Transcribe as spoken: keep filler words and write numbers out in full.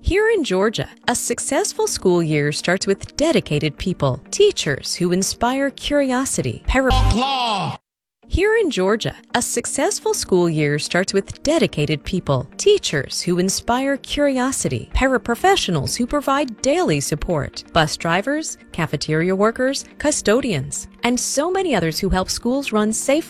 Here in Georgia, a successful school year starts with dedicated people, teachers who inspire curiosity. Para- Here in Georgia, a successful school year starts with dedicated people, teachers who inspire curiosity, paraprofessionals who provide daily support, bus drivers, cafeteria workers, custodians, and so many others who help schools run safely